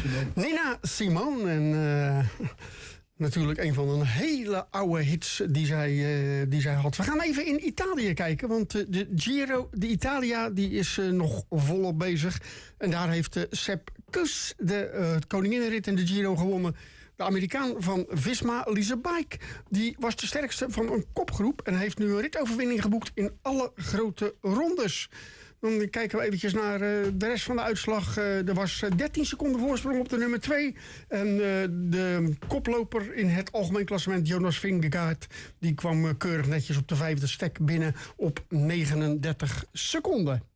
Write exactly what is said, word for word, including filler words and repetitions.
Simone. Nina Simone. En uh, natuurlijk een van de hele oude hits die zij, uh, die zij had. We gaan even in Italië kijken. Want uh, de Giro d'Italia die is uh, nog volop bezig. En daar heeft uh, Sepp Kuss de uh, koninginnenrit in de Giro gewonnen. De Amerikaan van Visma, Lise Bike, die was de sterkste van een kopgroep en heeft nu een ritoverwinning geboekt in alle grote rondes. Dan kijken we eventjes naar uh, de rest van de uitslag. Uh, er was dertien seconden voorsprong op de nummer twee. En uh, de koploper in het algemeen klassement, Jonas Vingegaard, die kwam uh, keurig netjes op de vijfde stek binnen op negenendertig seconden.